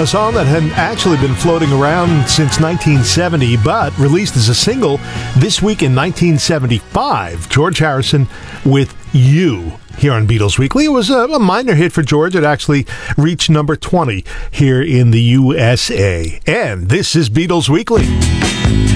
A song that had actually been floating around since 1970, but released as a single this week in 1975. George Harrison with You here on Beatles Weekly. It was a minor hit for George. It actually reached number 20 here in the USA. And this is Beatles Weekly.